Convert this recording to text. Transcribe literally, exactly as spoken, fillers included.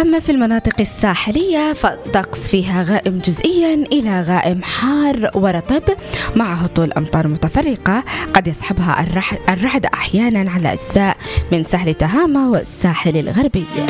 أما في المناطق الساحلية فالطقس فيها غائم جزئيا إلى غائم حار ورطب مع هطول أمطار متفرقة قد يصحبها الرعد أحيانا على أجزاء من ساحل تهامة والساحل الغربي.